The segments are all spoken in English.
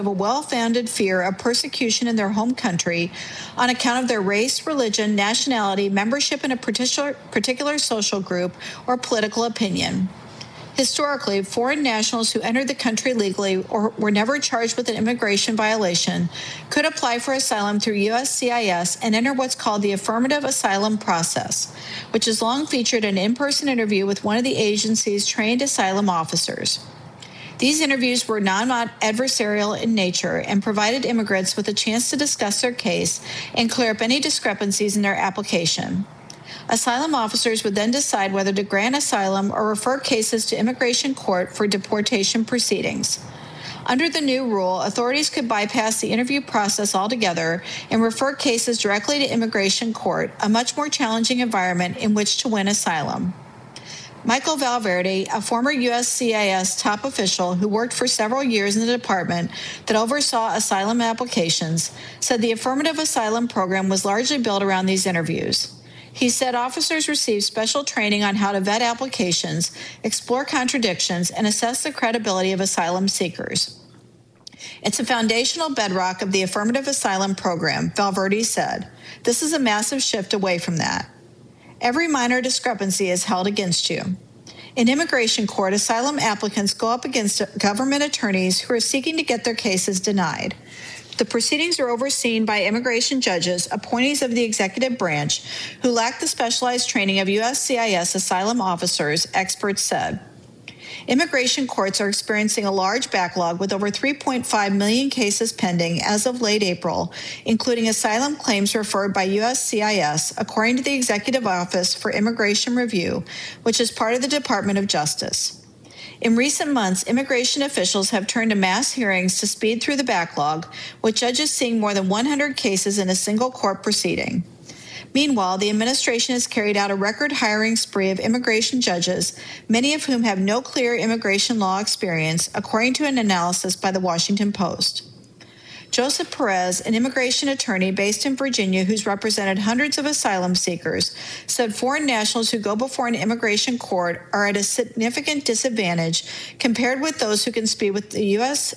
a well-founded fear of persecution in their home country on account of their race, religion, nationality, membership in a particular social group, or political opinion. Historically, foreign nationals who entered the country legally or were never charged with an immigration violation could apply for asylum through USCIS and enter what's called the affirmative asylum process, which has long featured an in-person interview with one of the agency's trained asylum officers. These interviews were non-adversarial in nature and provided immigrants with a chance to discuss their case and clear up any discrepancies in their application. Asylum officers would then decide whether to grant asylum or refer cases to immigration court for deportation proceedings. Under the new rule, authorities could bypass the interview process altogether and refer cases directly to immigration court, a much more challenging environment in which to win asylum. Michael Valverde, a former USCIS top official who worked for several years in the department that oversaw asylum applications, said the affirmative asylum program was largely built around these interviews. He said officers received special training on how to vet applications, explore contradictions, and assess the credibility of asylum seekers. It's a foundational bedrock of the affirmative asylum program, Valverde said. This is a massive shift away from that. Every minor discrepancy is held against you. In immigration court, asylum applicants go up against government attorneys who are seeking to get their cases denied. The proceedings are overseen by immigration judges, appointees of the executive branch, who lack the specialized training of USCIS asylum officers, experts said. Immigration courts are experiencing a large backlog with over 3.5 million cases pending as of late April, including asylum claims referred by USCIS, according to the Executive Office for Immigration Review, which is part of the Department of Justice. In recent months, immigration officials have turned to mass hearings to speed through the backlog, with judges seeing more than 100 cases in a single court proceeding. Meanwhile, the administration has carried out a record hiring spree of immigration judges, many of whom have no clear immigration law experience, according to an analysis by the Washington Post. Joseph Perez, an immigration attorney based in Virginia who's represented hundreds of asylum seekers, said foreign nationals who go before an immigration court are at a significant disadvantage compared with those who can speak with the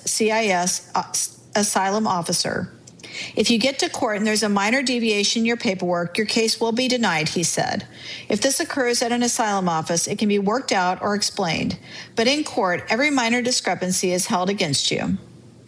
USCIS asylum officer. If you get to court and there's a minor deviation in your paperwork, your case will be denied, he said. If this occurs at an asylum office, it can be worked out or explained. But in court, every minor discrepancy is held against you.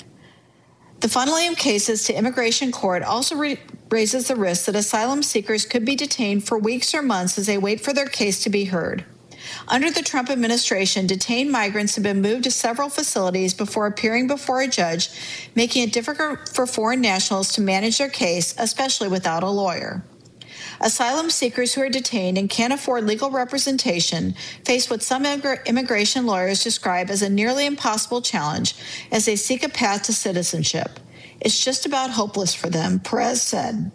The funneling of cases to immigration court also raises the risk that asylum seekers could be detained for weeks or months as they wait for their case to be heard. Under the Trump administration, detained migrants have been moved to several facilities before appearing before a judge, making it difficult for foreign nationals to manage their case, especially without a lawyer. Asylum seekers who are detained and can't afford legal representation face what some immigration lawyers describe as a nearly impossible challenge as they seek a path to citizenship. It's just about hopeless for them, Perez said.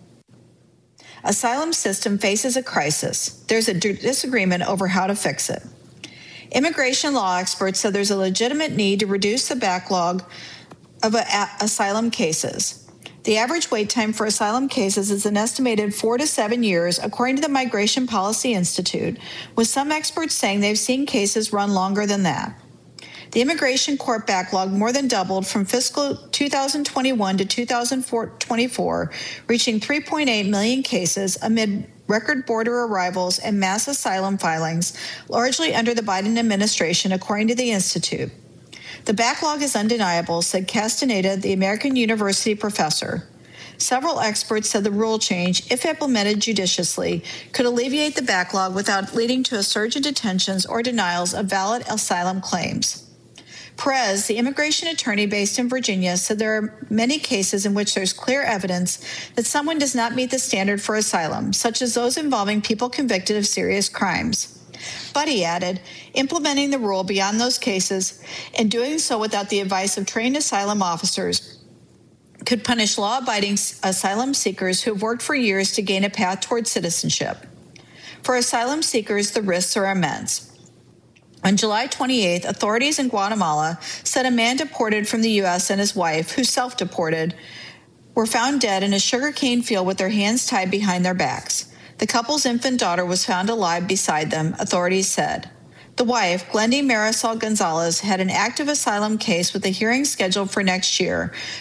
Asylum system faces a crisis. There's a disagreement over how to fix it. Immigration law experts said there's a legitimate need to reduce the backlog of asylum cases. The average wait time for asylum cases is an estimated 4 to 7 years, according to the Migration Policy Institute, with some experts saying they've seen cases run longer than that. The immigration court backlog more than doubled from fiscal 2021 to 2024, reaching 3.8 million cases amid record border arrivals and mass asylum filings, largely under the Biden administration, according to the Institute. The backlog is undeniable, said Castaneda, the American University professor. Several experts said the rule change, if implemented judiciously, could alleviate the backlog without leading to a surge in detentions or denials of valid asylum claims. Perez, the immigration attorney based in Virginia, said there are many cases in which there's clear evidence that someone does not meet the standard for asylum, such as those involving people convicted of serious crimes. But, he added, implementing the rule beyond those cases and doing so without the advice of trained asylum officers could punish law-abiding asylum seekers who have worked for years to gain a path toward citizenship. For asylum seekers, the risks are immense. On July 28th, authorities in Guatemala said a man deported from the U.S. and his wife, who self-deported, were found dead in a sugarcane field with their hands tied behind their backs. The couple's infant daughter was found alive beside them, authorities said. The wife, Glendy Marisol Gonzalez, had an active asylum case with a hearing scheduled for next year.